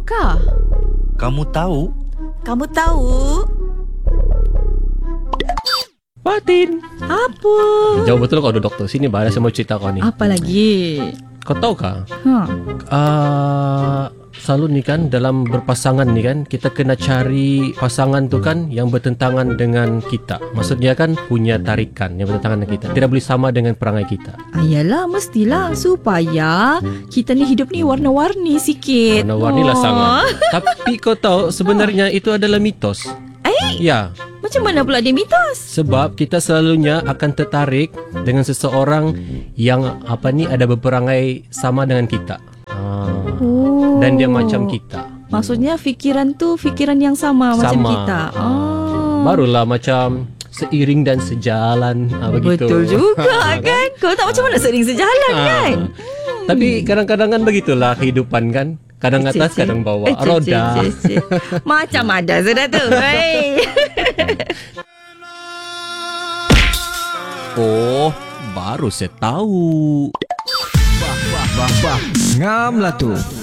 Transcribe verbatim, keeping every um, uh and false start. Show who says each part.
Speaker 1: tahukah?
Speaker 2: Kamu tahu?
Speaker 3: Kamu tahu?
Speaker 4: Fatin.
Speaker 1: Apa?
Speaker 4: Jauh betul kau ada doktor. Sini bah, saya mau cerita kau ni.
Speaker 1: Apa lagi?
Speaker 4: Kau tahu kah?
Speaker 1: Ha.
Speaker 4: Uh, selalu ni kan dalam berpasangan ni kan kita kena cari pasangan tu kan yang bertentangan dengan kita. Maksudnya kan punya tarikan yang bertentangan dengan kita. Tidak boleh sama dengan perangai kita.
Speaker 1: Ayalah, mestilah supaya kita ni hidup ni warna-warni sikit.
Speaker 4: Warna-warni lah sangat. Tapi kau tahu sebenarnya itu adalah mitos.
Speaker 1: Eh?
Speaker 4: Ya.
Speaker 1: Macam mana pula dia mitos?
Speaker 4: Sebab kita selalunya akan tertarik dengan seseorang yang apa ni ada berperangai sama dengan kita. Ah.
Speaker 1: Oh.
Speaker 4: Dan dia macam kita.
Speaker 1: Maksudnya fikiran tu fikiran yang sama,
Speaker 4: Sama.
Speaker 1: macam kita. Ah.
Speaker 4: Barulah macam seiring dan sejalan. Ah, begitu.
Speaker 1: Betul juga kan? Kau tak macam mana sering sejalan
Speaker 4: Ah.
Speaker 1: kan?
Speaker 4: Tapi kadang-kadang kan begitulah kehidupan kan. Kadang atas,
Speaker 1: Cik, cik.
Speaker 4: kadang bawah.
Speaker 1: Eh, cik,
Speaker 4: Roda.
Speaker 1: cik, cik, cik. Macam ada sudah tu. Hey.
Speaker 2: Oh, baru saya tahu.
Speaker 5: Bah, bah, bah. Ngam lah tu.